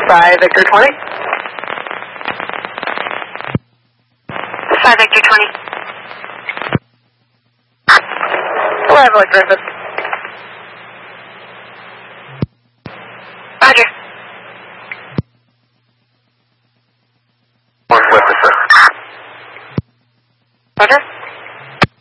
5 Victor 20. 5 Victor 20. Arrival at Griffith. Roger. One Griffith, sir. Roger.